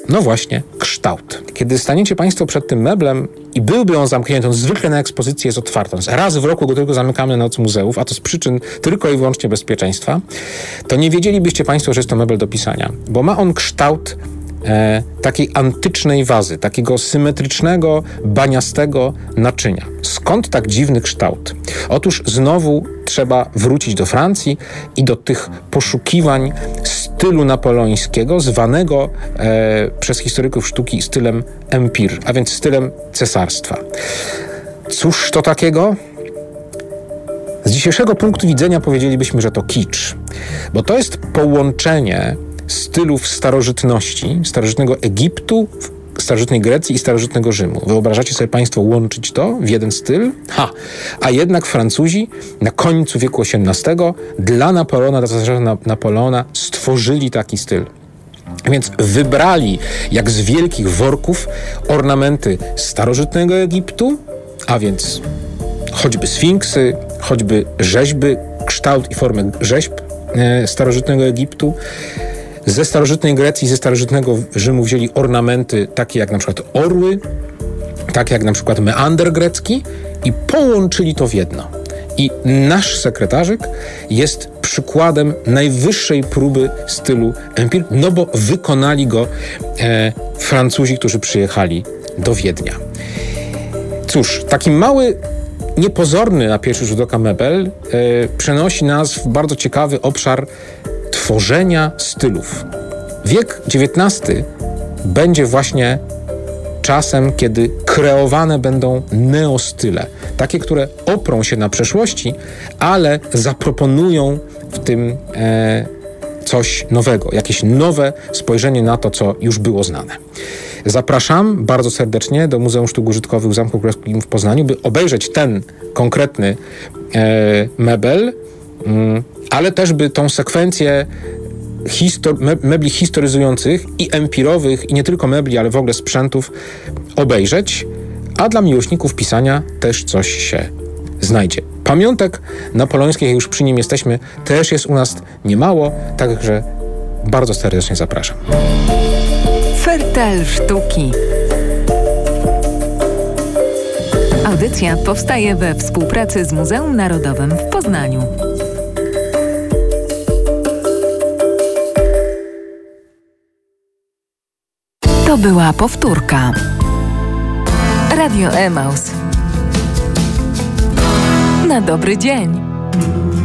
No właśnie, kształt. Kiedy staniecie Państwo przed tym meblem i byłby on zamknięty, on zwykle na ekspozycji jest otwarty. Raz w roku go tylko zamykamy na noc muzeów, a to z przyczyn tylko i wyłącznie bezpieczeństwa, to nie wiedzielibyście Państwo, że jest to mebel do pisania, bo ma on kształt takiej antycznej wazy, takiego symetrycznego, baniastego naczynia. Skąd tak dziwny kształt? Otóż znowu trzeba wrócić do Francji i do tych poszukiwań stylu napoleońskiego, zwanego przez historyków sztuki stylem empire, a więc stylem cesarstwa. Cóż to takiego? Z dzisiejszego punktu widzenia powiedzielibyśmy, że to kicz, bo to jest połączenie stylów starożytności, starożytnego Egiptu, starożytnej Grecji i starożytnego Rzymu. Wyobrażacie sobie Państwo łączyć to w jeden styl? A jednak Francuzi na końcu wieku XVIII dla Napoleona, dla cesarza Napoleona stworzyli taki styl. Więc wybrali, jak z wielkich worków, ornamenty starożytnego Egiptu, a więc choćby sfinksy, choćby rzeźby, kształt i formę rzeźb starożytnego Egiptu. Ze starożytnej Grecji, ze starożytnego Rzymu wzięli ornamenty takie jak na przykład orły, takie jak na przykład meander grecki i połączyli to w jedno. I nasz sekretarzyk jest przykładem najwyższej próby stylu empire, no bo wykonali go Francuzi, którzy przyjechali do Wiednia. Cóż, taki mały, niepozorny na pierwszy rzut oka mebel przenosi nas w bardzo ciekawy obszar tworzenia stylów. Wiek XIX będzie właśnie czasem, kiedy kreowane będą neostyle. Takie, które oprą się na przeszłości, ale zaproponują w tym coś nowego, jakieś nowe spojrzenie na to, co już było znane. Zapraszam bardzo serdecznie do Muzeum Sztuk Użytkowych w Zamku Królewskim w Poznaniu, by obejrzeć ten konkretny mebel, ale też by tą sekwencję mebli historyzujących i empirowych, i nie tylko mebli, ale w ogóle sprzętów obejrzeć, a dla miłośników pisania też coś się znajdzie. Pamiątek napoleońskich, jak już przy nim jesteśmy, też jest u nas niemało, także bardzo serdecznie zapraszam. Fertel sztuki. Audycja powstaje we współpracy z Muzeum Narodowym w Poznaniu. To była powtórka. Radio Emaus. Na dobry dzień.